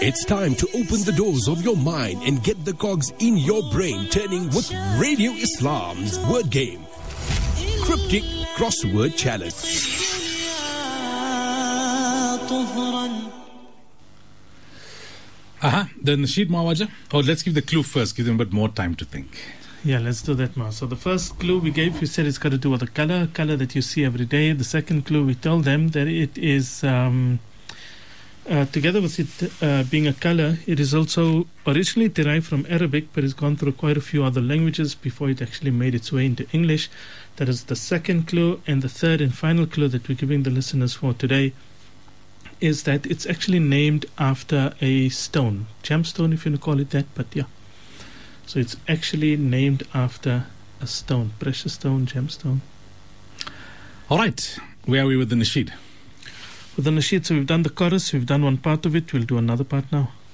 It's time to open the doors of your mind and get the cogs in your brain turning with Radio Islam's word game. Cryptic Crossword Challenge. The Nasheed Mawaja. Oh, let's give the clue first. Give them a bit more time to think. Yeah, let's do that now. So the first clue we gave, we said it's got to do with the color that you see every day. The second clue, we told them that it is, together with it being a color, it is also originally derived from Arabic, but it's gone through quite a few other languages before it actually made its way into English. That is the second clue. And the third and final clue that we're giving the listeners for today is that it's actually named after a stone, gemstone if you want to call it that, but yeah. So it's actually named after a stone, precious stone, gemstone. All right, where are we with the Nasheed? With the Nasheed, so we've done the chorus, we've done one part of it, we'll do another part now.